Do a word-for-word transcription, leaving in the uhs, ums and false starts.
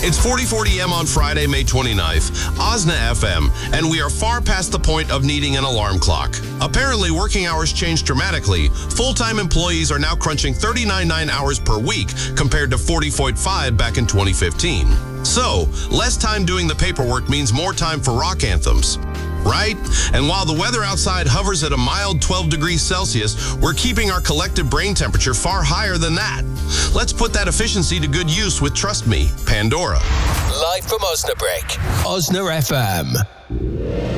It's forty forty M on Friday, May twenty-ninth, Osna F M, and we are far past the point of needing an alarm clock. Apparently, working hours changed dramatically. Full-time employees are now crunching thirty-nine point nine hours per week compared to forty point five back in twenty fifteen. So, less time doing the paperwork means more time for rock anthems. Right? And while the weather outside hovers at a mild twelve degrees Celsius, we're keeping our collective brain temperature far higher than that. Let's put that efficiency to good use with Trust Me, Pandora. Live from Osnabrück, Osna F M.